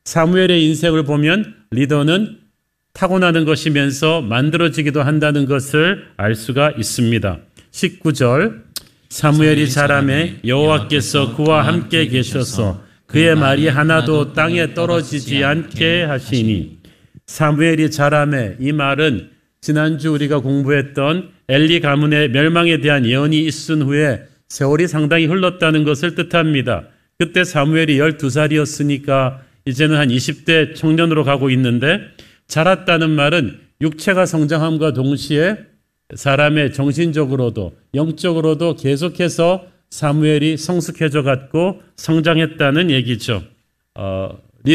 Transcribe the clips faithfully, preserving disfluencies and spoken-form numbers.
사무엘의 인생을 보면 리더는 타고나는 것이면서 만들어지기도 한다는 것을 알 수가 있습니다. 십구 절 사무엘이 자라매 여호와께서 그와 함께 계셔서 그의 말이 하나도 땅에 떨어지지 않게 하시니. 사무엘이 자라매, 이 말은 지난주 우리가 공부했던 엘리 가문의 멸망에 대한 예언이 있은 후에 세월이 상당히 흘렀다는 것을 뜻합니다. 그때 사무엘이 열두 살이었으니까 이제는 한 이십 대 청년으로 가고 있는데, 자랐다는 말은 육체가 성장함과 동시에 사람의 정신적으로도 영적으로도 계속해서 사무엘이 성숙해져 갔고 성장했다는 얘기죠. 어,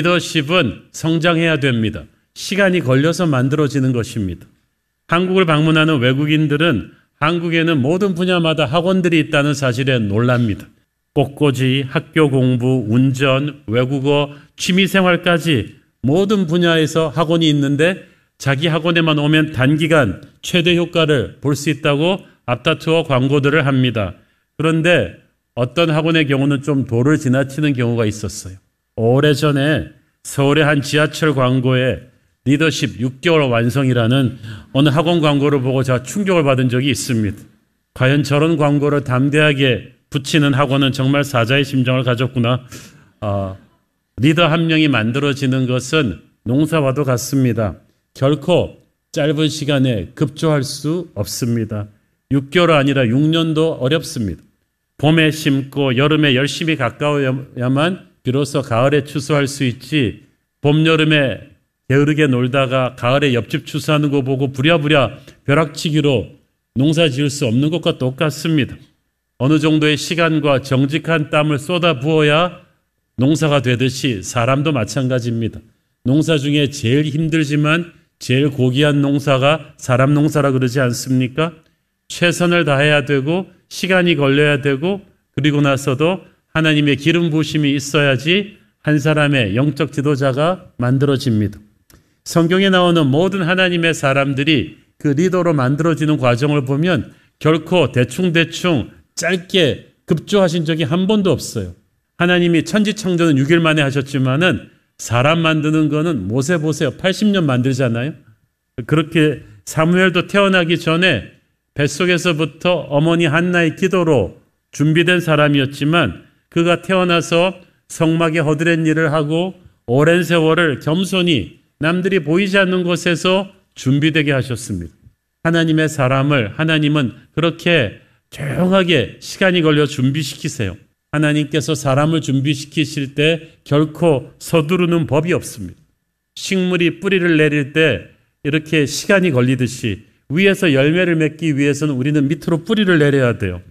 리더십은 성장해야 됩니다. 시간이 걸려서 만들어지는 것입니다. 한국을 방문하는 외국인들은 한국에는 모든 분야마다 학원들이 있다는 사실에 놀랍니다. 꽃꽂이, 학교 공부, 운전, 외국어, 취미생활까지 모든 분야에서 학원이 있는데 자기 학원에만 오면 단기간 최대 효과를 볼 수 있다고 앞다투어 광고들을 합니다. 그런데 어떤 학원의 경우는 좀 도를 지나치는 경우가 있었어요. 오래전에 서울의 한 지하철 광고에 리더십 육 개월 완성이라는 어느 학원 광고를 보고 제가 충격을 받은 적이 있습니다. 과연 저런 광고를 담대하게 붙이는 학원은 정말 사자의 심정을 가졌구나. 어, 리더 한 명이 만들어지는 것은 농사와도 같습니다. 결코 짧은 시간에 급조할 수 없습니다. 육 개월 아니라 육 년도 어렵습니다. 봄에 심고 여름에 열심히 가까워야만 비로소 가을에 추수할 수 있지, 봄, 여름에 게으르게 놀다가 가을에 옆집 추수하는 거 보고 부랴부랴 벼락치기로 농사 지을 수 없는 것과 똑같습니다. 어느 정도의 시간과 정직한 땀을 쏟아 부어야 농사가 되듯이 사람도 마찬가지입니다. 농사 중에 제일 힘들지만 제일 고귀한 농사가 사람 농사라 그러지 않습니까? 최선을 다해야 되고 시간이 걸려야 되고, 그리고 나서도 하나님의 기름 부으심이 있어야지 한 사람의 영적 지도자가 만들어집니다. 성경에 나오는 모든 하나님의 사람들이 그 리더로 만들어지는 과정을 보면 결코 대충대충 짧게 급조하신 적이 한 번도 없어요. 하나님이 천지창조는 육 일 만에 하셨지만은 사람 만드는 거는 모세 보세요. 팔십 년 만들잖아요. 그렇게 사무엘도 태어나기 전에 뱃속에서부터 어머니 한나의 기도로 준비된 사람이었지만, 그가 태어나서 성막에 허드렛 일을 하고 오랜 세월을 겸손히 남들이 보이지 않는 곳에서 준비되게 하셨습니다. 하나님의 사람을 하나님은 그렇게 조용하게 시간이 걸려 준비시키세요. 하나님께서 사람을 준비시키실 때 결코 서두르는 법이 없습니다. 식물이 뿌리를 내릴 때 이렇게 시간이 걸리듯이 위에서 열매를 맺기 위해서는 우리는 밑으로 뿌리를 내려야 돼요.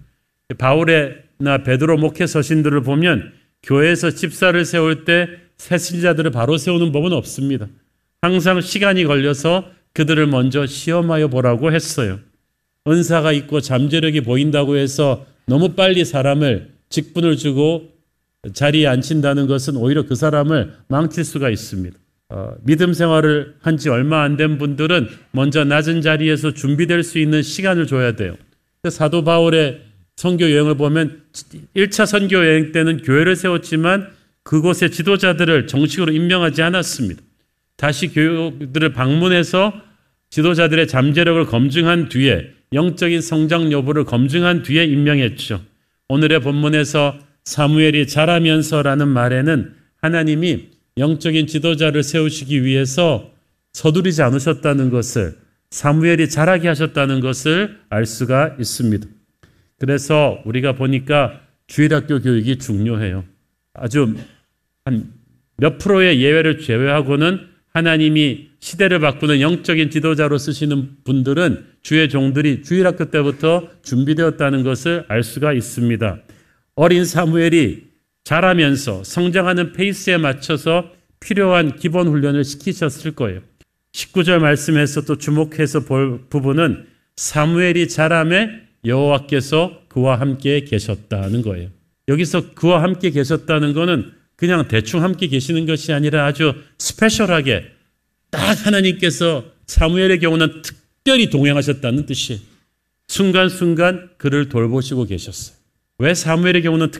바울이나 베드로 목회 서신들을 보면 교회에서 집사를 세울 때 새신자들을 바로 세우는 법은 없습니다. 항상 시간이 걸려서 그들을 먼저 시험하여 보라고 했어요. 은사가 있고 잠재력이 보인다고 해서 너무 빨리 사람을 직분을 주고 자리에 앉힌다는 것은 오히려 그 사람을 망칠 수가 있습니다. 어, 믿음 생활을 한 지 얼마 안 된 분들은 먼저 낮은 자리에서 준비될 수 있는 시간을 줘야 돼요. 사도 바울의 선교 여행을 보면 일 차 선교 여행 때는 교회를 세웠지만 그곳의 지도자들을 정식으로 임명하지 않았습니다. 다시 교회들을 방문해서 지도자들의 잠재력을 검증한 뒤에, 영적인 성장 여부를 검증한 뒤에 임명했죠. 오늘의 본문에서 사무엘이 자라면서라는 말에는 하나님이 영적인 지도자를 세우시기 위해서 서두르지 않으셨다는 것을, 사무엘이 자라게 하셨다는 것을 알 수가 있습니다. 그래서 우리가 보니까 주일학교 교육이 중요해요. 아주 한 몇 프로의 예외를 제외하고는 하나님이 시대를 바꾸는 영적인 지도자로 쓰시는 분들은 주의 종들이 주일학교 때부터 준비되었다는 것을 알 수가 있습니다. 어린 사무엘이 자라면서 성장하는 페이스에 맞춰서 필요한 기본 훈련을 시키셨을 거예요. 십구 절 말씀에서 또 주목해서 볼 부분은 사무엘이 자라매 여호와께서 그와 함께 계셨다는 거예요. 여기서 그와 함께 계셨다는 것은 그냥 대충 함께 계시는 것이 아니라 아주 스페셜하게 딱 하나님께서 사무엘의 경우는 특별히 동행하셨다는 뜻이에요. 순간순간 그를 돌보시고 계셨어요. 왜 사무엘의 경우는